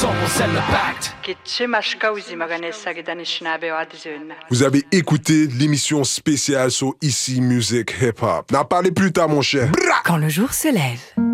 Vous avez écouté l'émission spéciale sur Ici Musique Hip Hop. N'en parlez plus tard, mon cher. Quand le jour se lève.